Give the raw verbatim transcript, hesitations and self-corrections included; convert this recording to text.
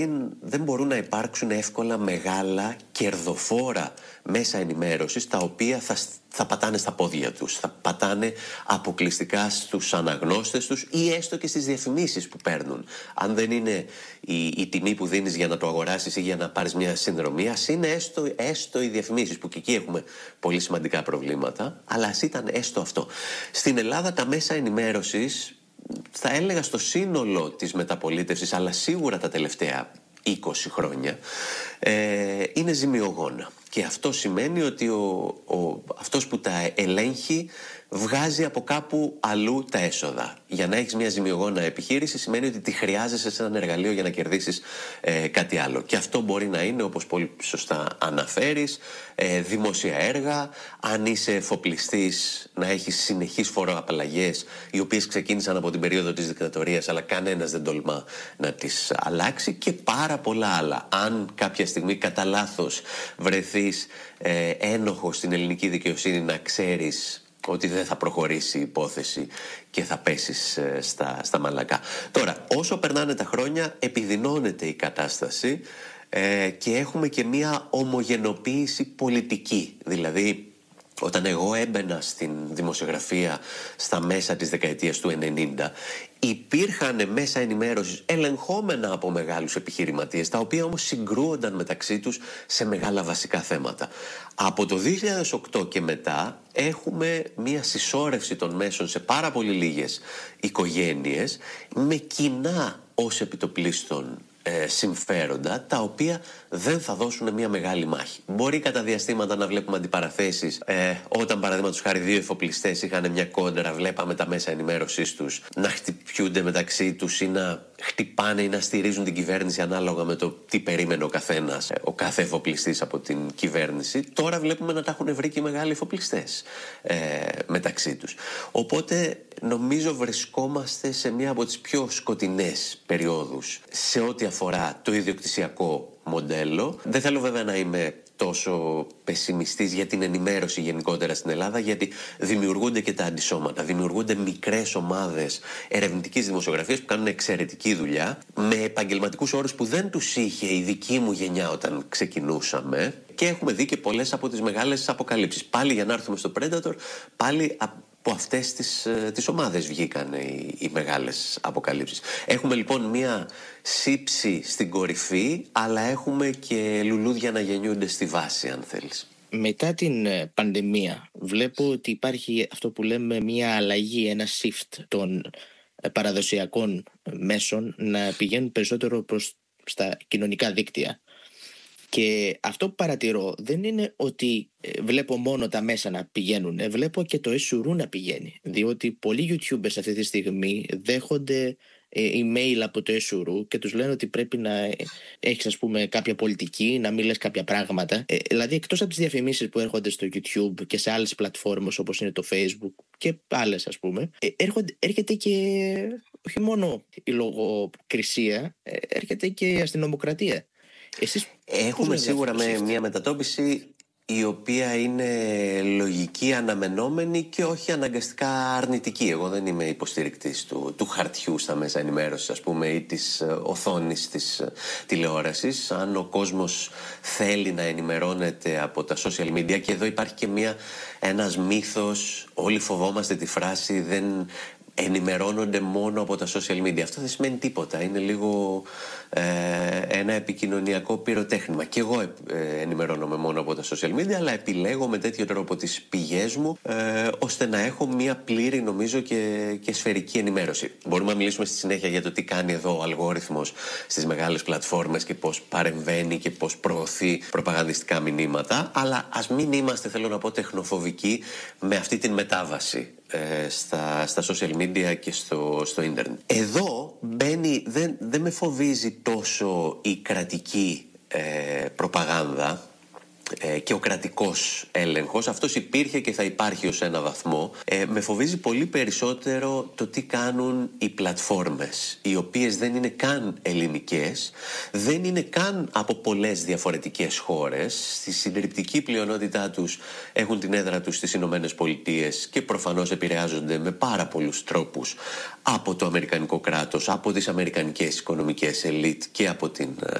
Δεν μπορούν να υπάρξουν εύκολα μεγάλα κερδοφόρα μέσα ενημέρωσης τα οποία θα, θα πατάνε στα πόδια τους, θα πατάνε αποκλειστικά στους αναγνώστες τους ή έστω και στις διαφημίσεις που παίρνουν. Αν δεν είναι η, η τιμή που δίνεις για να το αγοράσεις ή για να πάρεις μια συνδρομή, ας είναι έστω, έστω οι διαφημίσεις, που και εκεί έχουμε πολύ σημαντικά προβλήματα, αλλά ας ήταν έστω αυτό. Στην Ελλάδα τα μέσα ενημέρωσης, θα έλεγα στο σύνολο της μεταπολίτευσης, αλλά σίγουρα τα τελευταία είκοσι χρόνια, ε, είναι ζημιογόνα. Και αυτό σημαίνει ότι ο, ο, αυτός που τα ελέγχει βγάζει από κάπου αλλού τα έσοδα. Για να έχεις μια ζημιογόνα επιχείρηση σημαίνει ότι τη χρειάζεσαι σε ένα εργαλείο για να κερδίσεις ε, κάτι άλλο. Και αυτό μπορεί να είναι, όπως πολύ σωστά αναφέρεις, ε, δημόσια έργα, αν είσαι εφοπλιστής να έχεις συνεχείς φοροαπαλλαγές, οι οποίες ξεκίνησαν από την περίοδο της δικτατορίας, αλλά κανένας δεν τολμά να τις αλλάξει, και πάρα πολλά άλλα. Αν κάποια στιγμή κατά λάθος βρεθείς ε, ένοχος στην ελληνική δικαιοσύνη, να ξέρεις ότι δεν θα προχωρήσει η υπόθεση και θα πέσεις ε, στα, στα μαλακά. Τώρα, όσο περνάνε τα χρόνια, επιδεινώνεται η κατάσταση ε, και έχουμε και μία ομογενοποίηση πολιτική. Δηλαδή, όταν εγώ έμπαινα στην δημοσιογραφία στα μέσα της δεκαετίας του ενενήντα, υπήρχαν μέσα ενημέρωσης ελεγχόμενα από μεγάλους επιχειρηματίες, τα οποία όμως συγκρούονταν μεταξύ τους σε μεγάλα βασικά θέματα. Από το δύο χιλιάδες οκτώ και μετά έχουμε μία συσσόρευση των μέσων σε πάρα πολύ λίγες οικογένειες, με κοινά ως επιτοπλίστων Ε, συμφέροντα, τα οποία δεν θα δώσουν μια μεγάλη μάχη. Μπορεί κατά διαστήματα να βλέπουμε αντιπαραθέσεις, ε, όταν παραδείγματος χάρη δύο εφοπλιστές είχαν μια κόντρα, βλέπαμε τα μέσα ενημέρωσής τους να χτυπιούνται μεταξύ τους ή να χτυπάνε ή να στηρίζουν την κυβέρνηση ανάλογα με το τι περίμενε ο καθένας, ε, ο κάθε εφοπλιστής από την κυβέρνηση. Τώρα βλέπουμε να τα έχουν βρει και οι μεγάλοι εφοπλιστές ε, μεταξύ τους. Οπότε νομίζω βρισκόμαστε σε μία από τις πιο σκοτεινές περιόδους σε ό,τι αφορά το ιδιοκτησιακό μοντέλο. Δεν θέλω βέβαια να είμαι τόσο πεσημιστής για την ενημέρωση γενικότερα στην Ελλάδα, γιατί δημιουργούνται και τα αντισώματα. Δημιουργούνται μικρές ομάδες ερευνητικής δημοσιογραφίας που κάνουν εξαιρετική δουλειά, με επαγγελματικούς όρους που δεν τους είχε η δική μου γενιά όταν ξεκινούσαμε, και έχουμε δει και πολλές από τις μεγάλες αποκαλύψεις. Πάλι για να έρθουμε στο Predator, πάλι από αυτές τις, τις ομάδες βγήκαν οι, οι μεγάλες αποκαλύψεις. Έχουμε λοιπόν μία σύψη στην κορυφή, αλλά έχουμε και λουλούδια να γεννιούνται στη βάση, αν θέλεις. Μετά την πανδημία βλέπω ότι υπάρχει αυτό που λέμε μία αλλαγή, ένα shift των παραδοσιακών μέσων να πηγαίνουν περισσότερο προς στα κοινωνικά δίκτυα. Και αυτό που παρατηρώ δεν είναι ότι βλέπω μόνο τα μέσα να πηγαίνουν, βλέπω και το έσουρου να πηγαίνει. Διότι πολλοί YouTubers αυτή τη στιγμή δέχονται email από το έσουρου και τους λένε ότι πρέπει να έχεις, ας πούμε, κάποια πολιτική, να μην λες κάποια πράγματα. Ε, δηλαδή, εκτός από τις διαφημίσεις που έρχονται στο YouTube και σε άλλες πλατφόρμες όπως είναι το Facebook και άλλες, ας πούμε, έρχονται, έρχεται και όχι μόνο η λογοκρισία, έρχεται και η αστυνομοκρατία. Εσείς έχουμε σίγουρα με μια μετατόπιση η οποία είναι λογική, αναμενόμενη και όχι αναγκαστικά αρνητική. Εγώ δεν είμαι υποστηρικτής του, του χαρτιού στα μέσα ενημέρωσης, ας πούμε, ή της οθόνης της τηλεόρασης. Αν ο κόσμος θέλει να ενημερώνεται από τα social media, και εδώ υπάρχει και μια, ένας μύθος, όλοι φοβόμαστε τη φράση «δεν ενημερώνονται μόνο από τα social media». Αυτό δεν σημαίνει τίποτα. Είναι λίγο ε, ένα επικοινωνιακό πυροτέχνημα. Και εγώ ε, ενημερώνομαι μόνο από τα social media, αλλά επιλέγω με τέτοιο τρόπο τις πηγές μου, ε, ώστε να έχω μια πλήρη, νομίζω, και, και σφαιρική ενημέρωση. Μπορούμε να μιλήσουμε στη συνέχεια για το τι κάνει εδώ ο αλγόριθμος στις μεγάλες πλατφόρμες και πώς παρεμβαίνει και πώς προωθεί προπαγανδιστικά μηνύματα, αλλά ας μην είμαστε, θέλω να πω, τεχνοφοβικοί με αυτή την μετάβαση ε, στα, στα social media και στο, στο ίντερνετ. Εδώ μπαίνει, δεν, δεν με φοβίζει τόσο η κρατική ε, προπαγάνδα, ε, και ο κρατικός έλεγχος. Αυτός υπήρχε και θα υπάρχει ως ένα βαθμό. Ε, με φοβίζει πολύ περισσότερο το τι κάνουν οι πλατφόρμες, οι οποίες δεν είναι καν ελληνικές, δεν είναι καν από πολλές διαφορετικές χώρες. Στη συντριπτική πλειονότητά τους έχουν την έδρα τους στις Ηνωμένες Πολιτείες και προφανώς επηρεάζονται με πάρα πολλούς τρόπους από το αμερικανικό κράτος, από τις αμερικανικές οικονομικές ελίτ και από την